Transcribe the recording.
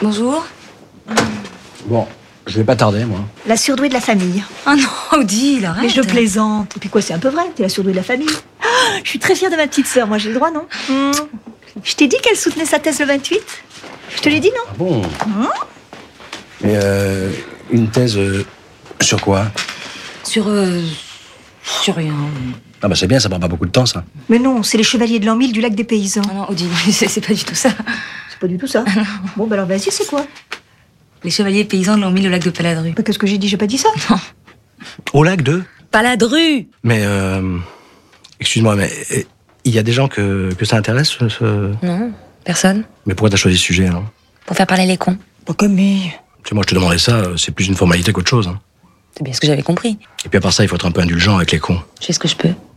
Bonjour. Bon, je vais pas tarder, moi. La surdouée de la famille. Ah non, Odile, arrête. Mais je plaisante. Et puis quoi, c'est un peu vrai, t'es la surdouée de la famille. Ah, je suis très fière de ma petite sœur, moi j'ai le droit, non Je t'ai dit qu'elle soutenait sa thèse le 28. Je te l'ai dit, non? Ah bon? Mais une thèse sur quoi? Sur rien. Ah bah c'est bien, ça prend pas beaucoup de temps, ça. Mais non, c'est les chevaliers de l'an 1000 du lac des paysans. Ah non, Odile, c'est pas du tout ça. C'est pas du tout ça. Bon, bah alors vas-y, c'est quoi? Les chevaliers paysans l'ont mis au lac de Paladru. Bah, qu'est-ce que j'ai dit? J'ai pas dit ça? Non. Au lac de? Paladru! Mais excuse-moi, mais il y a des gens que ça intéresse, ce... Non, personne. Mais pourquoi t'as choisi ce sujet, alors? Pour faire parler les cons. Pas comme mais... Tu sais, moi, je te demandais ça, c'est plus une formalité qu'autre chose. Hein. C'est bien ce que j'avais compris. Et puis à part ça, il faut être un peu indulgent avec les cons. Je fais ce que je peux.